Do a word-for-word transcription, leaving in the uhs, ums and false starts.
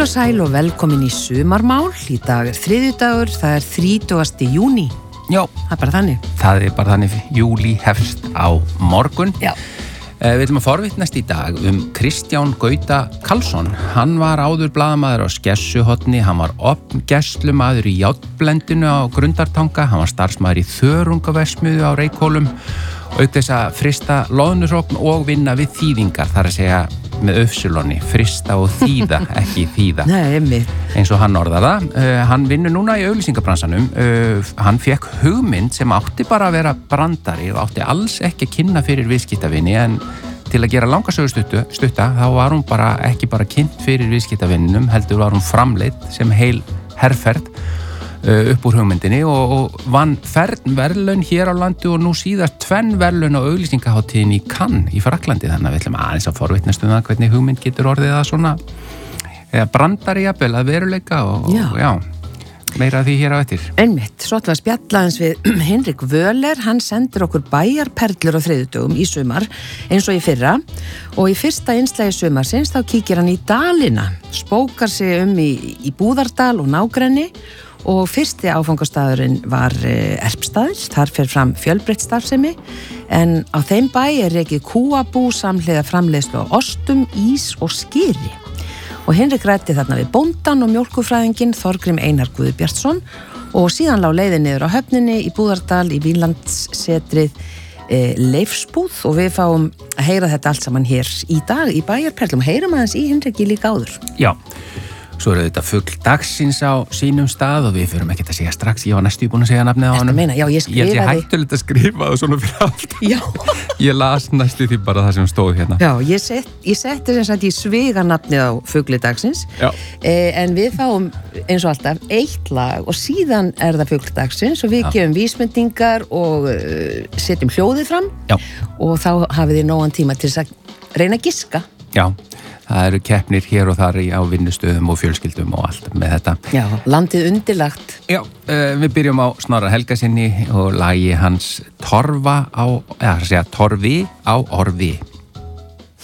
og sæl og velkomin í sumarmál. Í dag er þriðjudagur, það er þrítugasti júní. Já, það er bara þannig. Það er bara þannig, júlí hefst á morgun. Já. Við ætlum að forvitnast í dag um Kristján Gauta Karlsson. Hann var áður blaðamaður á Skessuhorni, hann var opngæslumaður í Járnblendinu á Grundartanga, hann var starfsmaður í Þörungaverksmiðju á Reykhólum, auk þess að frista loðnusókn og vinna við þýðingar, þar að segja með öfsulonni, frista og þýða, ekki þýða. Nei, einmitt. Eins og hann orðar það. Uh, hann vinnur núna í auglýsingabransanum. Uh, hann fekk hugmynd sem átti bara að vera brandari og átti alls ekki að kynna fyrir viðskiptavinni, en til að gera langasögu stutta, stutta, þá var hún bara ekki bara kynnt fyrir viðskiptavinnum, heldur var hún framleidd sem heil herferð uh, upp úr hugmyndinni og, og vann fern verðlaun hér á landi og nú síðast tvenn verðlaun á auglýsingaháttíðinni í Cannes í Fraklandi, þannig að við ætlum aðeins að forvitnast um það hvernig hugmynd getur orðið að svona eða brandari jafnvel að veruleika og já. og já, meira af því hér á eftir. Einmitt, svo ætlum við að spjalla eins við Hinrik Völer, hann sendir okkur bæjarperlur á þriðjudögum í sumar eins og í fyrra og í fyrsta innslagi sumarsins þá kíkir hann í dalina, spókar sig um í, í Búðardal og nágrenni og fyrsti áfangastæðurinn var Erpstaðir, þar fer fram fjölbreytt starfsemi en á þeim bæ er rekið kúabú samhliða framleiðslu á ostum, ís og skyri. Og Hinrik ræddi þarna við bóndan og mjólkufræðinginn Þorgrím Einar Guðbjartsson og síðan lá leiðin niður á höfninni í Búðardal í Vínlandssetrið e, Leifsbúð og við fáum að heyra þetta allt saman hér í dag í bæjarperlum. Heyrum aðeins í Hinriki líka áður. Já, svo eru þetta fugl dagsins á sínum stað og við förum ekkert að segja strax, ég var næstu búin að segja nafnið á honum. Þetta meina, já, ég skrifaði. Ég held ég hættulegt að skrifa það svona fyrir allt. Já. Ég las næstu því bara það sem stóð hérna. Já, ég, set, ég setti sem sagt í sviga nafnið á fugli dagsins. Já. Eh, en við fáum eins og alltaf eitt lag og síðan er það fugl dagsins og við já. gefum vísbendingar og uh, setjum hljóðið fram. Já. Og þá hafið þið nógan tíma til að reyna að giska. Já. Það eru keppnir hér og þar á vinnustöðum og fjölskyldum og allt með þetta. Já, landið undirlagt. Já, uh, við byrjum á Snorra Helgasinni og lagi hans Torfa á, eða að segja Torfi á Orfi.